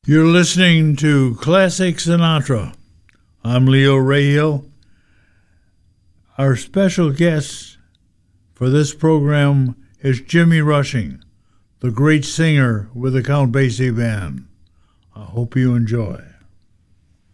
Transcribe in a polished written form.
You're listening to Classic Sinatra. I'm Leo Rahill. Our special guest for this program is Jimmy Rushing, the great singer with the Count Basie Band. I hope you enjoy.